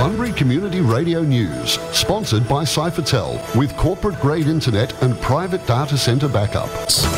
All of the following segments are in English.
Bunbury Community Radio News, sponsored by Cyphertel, with corporate-grade internet and private data centre backup.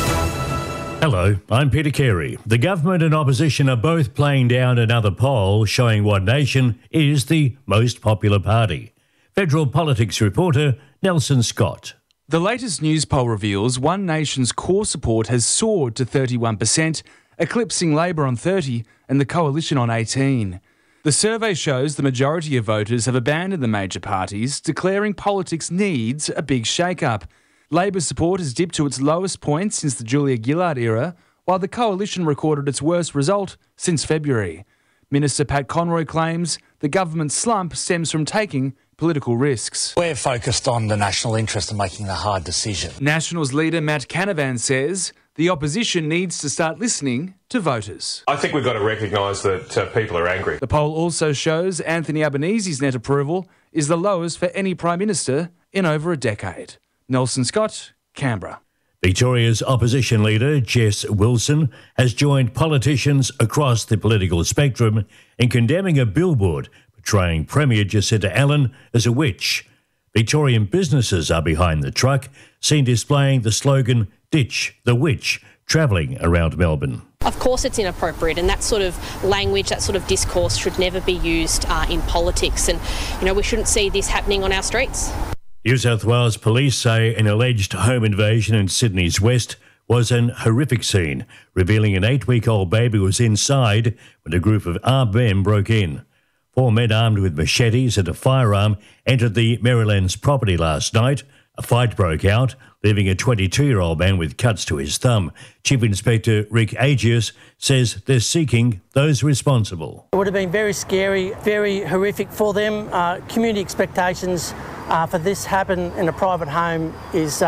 Hello, I'm Peter Carey. The government and opposition are both playing down another poll showing One Nation is the most popular party. Federal politics reporter Nelson Scott. The latest news poll reveals One Nation's core support has soared to 31%, eclipsing Labor on 30% and the Coalition on 18%. The survey shows the majority of voters have abandoned the major parties, declaring politics needs a big shake-up. Labor's support has dipped to its lowest point since the Julia Gillard era, while the Coalition recorded its worst result since February. Minister Pat Conroy claims the government's slump stems from taking political risks. We're focused on the national interest and making the hard decision. Nationals leader Matt Canavan says the opposition needs to start listening to voters. I think we've got to recognise that people are angry. The poll also shows Anthony Albanese's net approval is the lowest for any Prime Minister in over a decade. Nelson Scott, Canberra. Victoria's opposition leader, Jess Wilson, has joined politicians across the political spectrum in condemning a billboard portraying Premier Jacinta Allen as a witch. Victorian businesses are behind the truck, seen displaying the slogan, "Ditch the Witch," travelling around Melbourne. Of course it's inappropriate, and that sort of language, that sort of discourse should never be used in politics, and we shouldn't see this happening on our streets. New South Wales police say an alleged home invasion in Sydney's west was an horrific scene, revealing an 8-week-old baby was inside when a group of armed men broke in. 4 men armed with machetes and a firearm entered the Merrylands property last night. A fight broke out, leaving a 22-year-old man with cuts to his thumb. Chief Inspector Rick Agius says they're seeking those responsible. It would have been very scary, very horrific for them. Community expectations for this happen in a private home is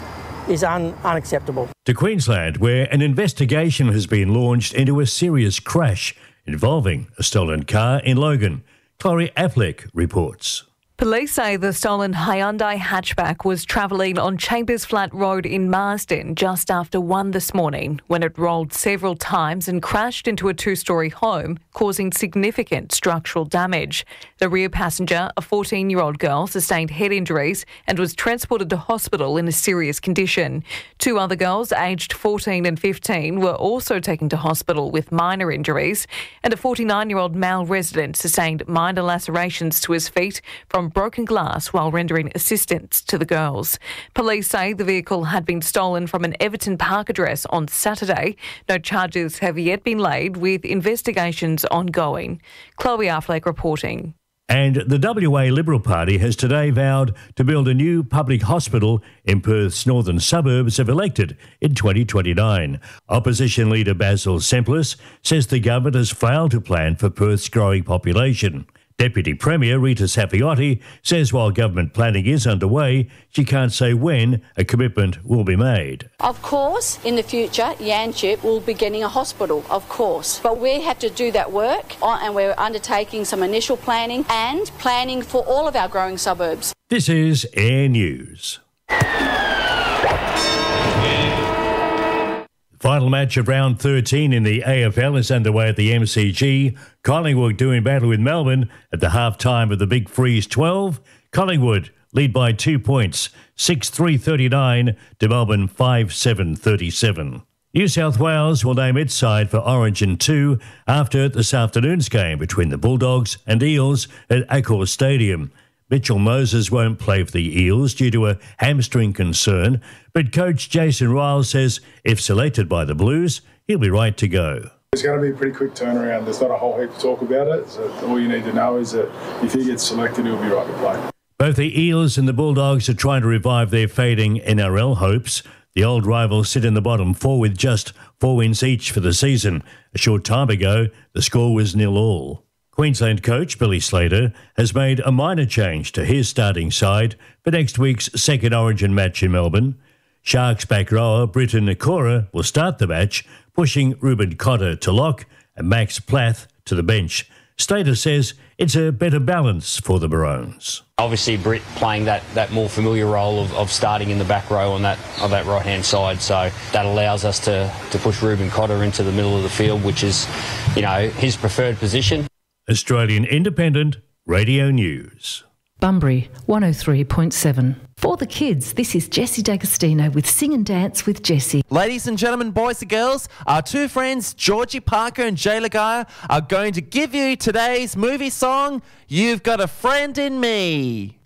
unacceptable. To Queensland, where an investigation has been launched into a serious crash involving a stolen car in Logan. Chloe Affleck reports. Police say the stolen Hyundai hatchback was travelling on Chambers Flat Road in Marsden just after 1 this morning when it rolled several times and crashed into a 2-storey home, causing significant structural damage. The rear passenger, a 14-year-old girl, sustained head injuries and was transported to hospital in a serious condition. 2 other girls, aged 14 and 15, were also taken to hospital with minor injuries, and a 49-year-old male resident sustained minor lacerations to his feet from broken glass while rendering assistance to the girls. Police say the vehicle had been stolen from an Everton Park address on Saturday. No charges have yet been laid, with investigations ongoing. Chloe Affleck reporting. And the WA Liberal Party has today vowed to build a new public hospital in Perth's northern suburbs if elected in 2029. Opposition leader Basil Semplis says the government has failed to plan for Perth's growing population. Deputy Premier Rita Sapiotti says while government planning is underway, she can't say when a commitment will be made. Of course, in the future, Yanchep will be getting a hospital, of course. But we have to do that work, and we're undertaking some initial planning and planning for all of our growing suburbs. This is Air News. Final match of round 13 in the AFL is underway at the MCG. Collingwood doing battle with Melbourne at the half-time of the Big Freeze 12. Collingwood lead by 2 points, 6-3-39 to Melbourne 5-7-37. New South Wales will name its side for Origin 2 after this afternoon's game between the Bulldogs and Eels at Accor Stadium. Mitchell Moses won't play for the Eels due to a hamstring concern, but coach Jason Ryall says if selected by the Blues, he'll be right to go. It's going to be a pretty quick turnaround. There's not a whole heap to talk about it. So all you need to know is that if he gets selected, he'll be right to play. Both the Eels and the Bulldogs are trying to revive their fading NRL hopes. The old rivals sit in the bottom 4 with just 4 wins each for the season. A short time ago, the score was 0-0. Queensland coach Billy Slater has made a minor change to his starting side for next week's second Origin match in Melbourne. Sharks back rower Britton Nikora will start the match, pushing Ruben Cotter to lock and Max Plath to the bench. Slater says it's a better balance for the Maroons. Obviously, Britt playing that more familiar role of starting in the back row on that right-hand side, so that allows us to push Ruben Cotter into the middle of the field, which is, his preferred position. Australian independent Radio News. Bunbury 103.7. For the kids, this is Jessie D'Agostino with Sing and Dance with Jessie. Ladies and gentlemen, boys and girls, our two friends, Georgie Parker and Jay Lagaya, are going to give you today's movie song, You've Got a Friend in Me.